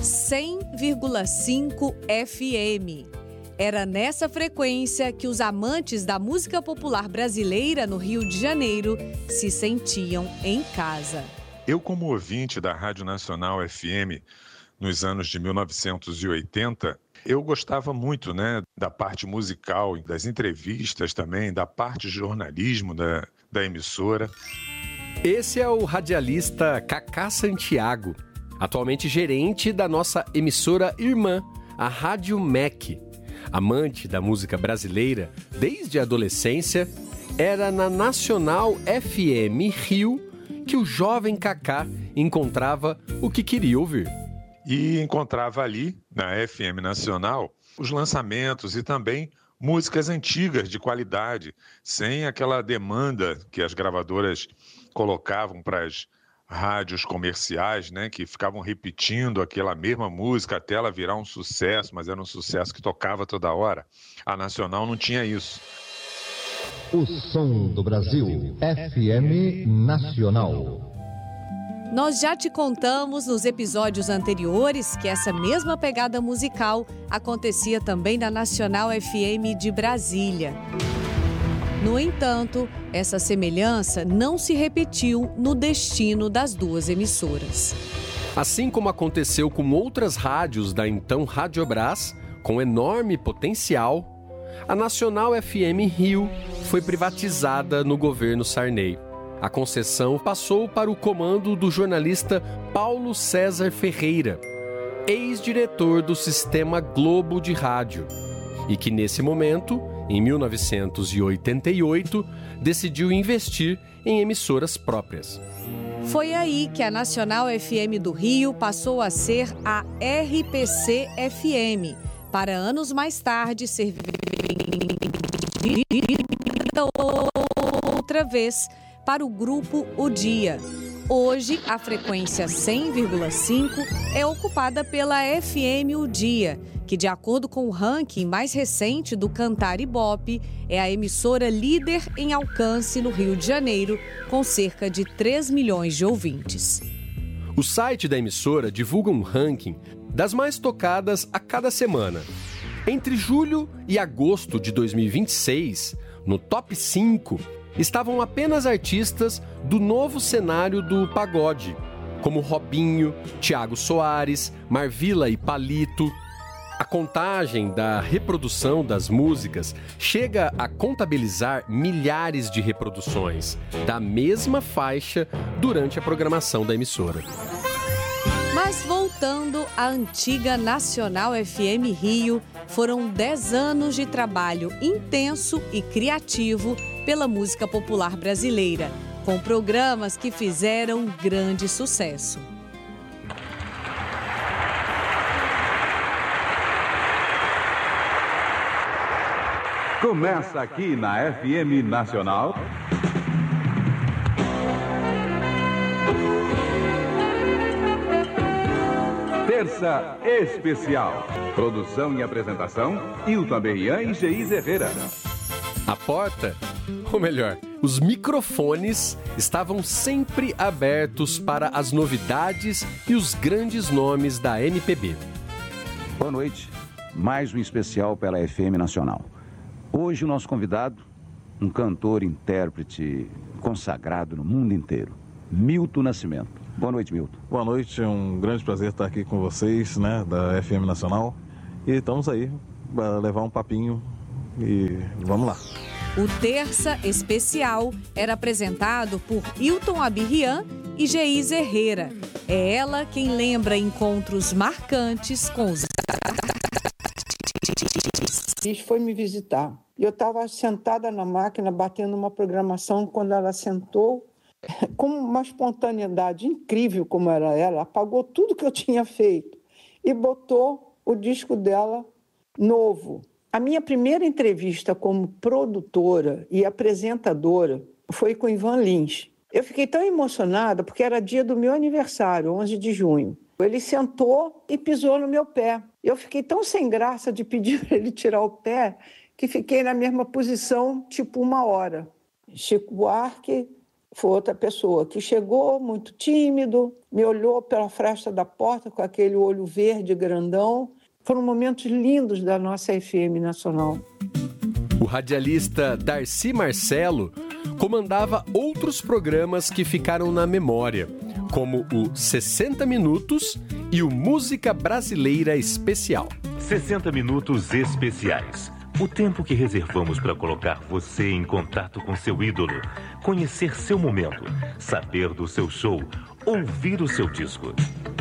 100,5 FM. Era nessa frequência que os amantes da música popular brasileira no Rio de Janeiro se sentiam em casa. Eu, como ouvinte da Rádio Nacional FM nos anos de 1980, eu gostava muito, da parte musical, das entrevistas também, da parte de jornalismo da emissora. Esse é o radialista Cacá Santiago, atualmente gerente da nossa emissora irmã, a Rádio MEC. Amante da música brasileira desde a adolescência, era na Nacional FM Rio que o jovem Cacá encontrava o que queria ouvir. E encontrava ali, na FM Nacional, os lançamentos e também músicas antigas de qualidade, sem aquela demanda que as gravadoras colocavam para as rádios comerciais, que ficavam repetindo aquela mesma música até ela virar um sucesso, mas era um sucesso que tocava toda hora. A Nacional não tinha isso. O som do Brasil, FM Nacional. Nós já te contamos nos episódios anteriores que essa mesma pegada musical acontecia também na Nacional FM de Brasília. No entanto, essa semelhança não se repetiu no destino das duas emissoras. Assim como aconteceu com outras rádios da então Radiobras, com enorme potencial, a Nacional FM Rio foi privatizada no governo Sarney. A concessão passou para o comando do jornalista Paulo César Ferreira, ex-diretor do Sistema Globo de Rádio, e que nesse momento, em 1988, decidiu investir em emissoras próprias. Foi aí que a Nacional FM do Rio passou a ser a RPC FM, para anos mais tarde servir outra vez para o grupo O Dia. Hoje, a frequência 100,5 é ocupada pela FM O Dia, que, de acordo com o ranking mais recente do Cantar Ibope, é a emissora líder em alcance no Rio de Janeiro, com cerca de 3 milhões de ouvintes. O site da emissora divulga um ranking das mais tocadas a cada semana. Entre julho e agosto de 2026, no top 5, estavam apenas artistas do novo cenário do pagode, como Robinho, Thiago Soares, Marvila e Palito. A contagem da reprodução das músicas chega a contabilizar milhares de reproduções da mesma faixa durante a programação da emissora. Mas voltando à antiga Nacional FM Rio, foram 10 anos de trabalho intenso e criativo pela música popular brasileira, com programas que fizeram grande sucesso. Começa aqui na FM Nacional. Terça Especial. Produção e apresentação, Hilton Berrian e Geís Herrera. A porta, ou melhor, os microfones estavam sempre abertos para as novidades e os grandes nomes da MPB. Boa noite, mais um especial pela FM Nacional. Hoje o nosso convidado, um cantor, intérprete consagrado no mundo inteiro, Milton Nascimento. Boa noite, Milton. Boa noite, é um grande prazer estar aqui com vocês, da FM Nacional. E estamos aí para levar um papinho e vamos lá. O Terça Especial era apresentado por Hilton Abirrian e Geís Herrera. É ela quem lembra encontros marcantes com os artistas. Foi me visitar. Eu estava sentada na máquina, batendo uma programação, quando ela sentou, com uma espontaneidade incrível como era ela, apagou tudo que eu tinha feito e botou o disco dela novo. A minha primeira entrevista como produtora e apresentadora foi com Ivan Lins. Eu fiquei tão emocionada porque era dia do meu aniversário, 11 de junho. Ele sentou e pisou no meu pé. Eu fiquei tão sem graça de pedir para ele tirar o pé que fiquei na mesma posição, tipo 1 hora. Chico Buarque foi outra pessoa que chegou muito tímido, me olhou pela fresta da porta com aquele olho verde grandão. Foram momentos lindos da nossa FM Nacional. O radialista Darcy Marcelo comandava outros programas que ficaram na memória, como o 60 Minutos e o Música Brasileira Especial. 60 Minutos Especiais. O tempo que reservamos para colocar você em contato com seu ídolo, conhecer seu momento, saber do seu show, ouvir o seu disco.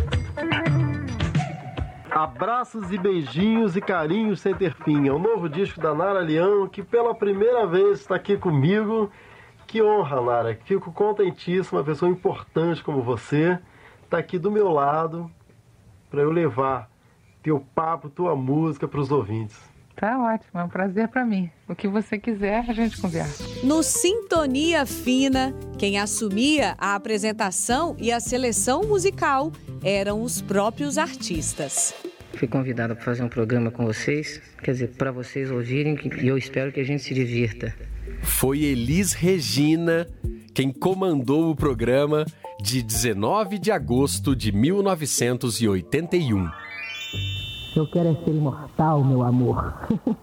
Abraços e beijinhos e carinhos sem ter fim. É o novo disco da Nara Leão, que pela primeira vez está aqui comigo. Que honra, Nara. Fico contentíssima, uma pessoa importante como você está aqui do meu lado para eu levar teu papo, tua música para os ouvintes. Tá ótimo, é um prazer para mim. O que você quiser, a gente conversa. No Sintonia Fina, quem assumia a apresentação e a seleção musical eram os próprios artistas. Fui convidada para fazer um programa com vocês, quer dizer, para vocês ouvirem, e eu espero que a gente se divirta. Foi Elis Regina quem comandou o programa de 19 de agosto de 1981. Eu quero é ser imortal, meu amor.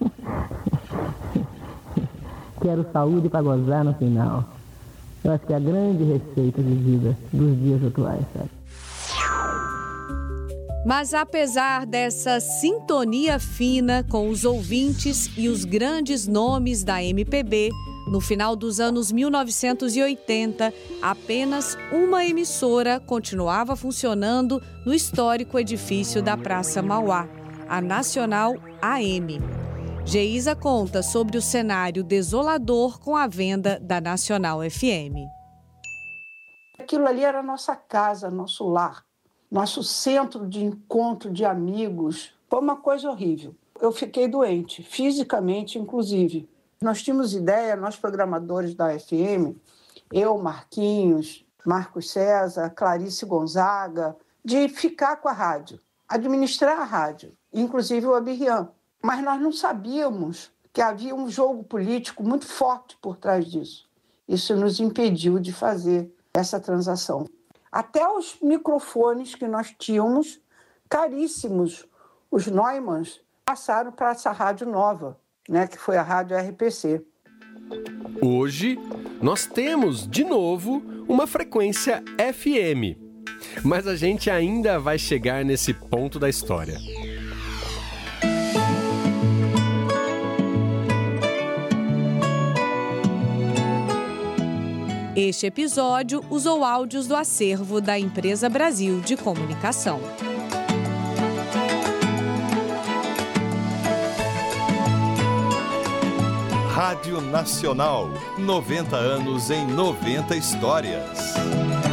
Quero saúde para gozar no final. Eu acho que é a grande receita de vida dos dias atuais, sabe? Mas apesar dessa sintonia fina com os ouvintes e os grandes nomes da MPB, no final dos anos 1980, apenas uma emissora continuava funcionando no histórico edifício da Praça Mauá, a Nacional AM. Geisa conta sobre o cenário desolador com a venda da Nacional FM. Aquilo ali era nossa casa, nosso lar, nosso centro de encontro de amigos. Foi uma coisa horrível. Eu fiquei doente, fisicamente inclusive. Nós tínhamos ideia, nós programadores da FM, eu, Marquinhos, Marcos César, Clarice Gonzaga, de ficar com a rádio, administrar a rádio, inclusive o Abirrian. Mas nós não sabíamos que havia um jogo político muito forte por trás disso. Isso nos impediu de fazer essa transação. Até os microfones que nós tínhamos, caríssimos, os Neumanns, passaram para essa rádio nova, né, que foi a Rádio RPC. Hoje, nós temos, de novo, uma frequência FM. Mas a gente ainda vai chegar nesse ponto da história. Este episódio usou áudios do acervo da Empresa Brasil de Comunicação. Rádio Nacional, 90 anos em 90 histórias.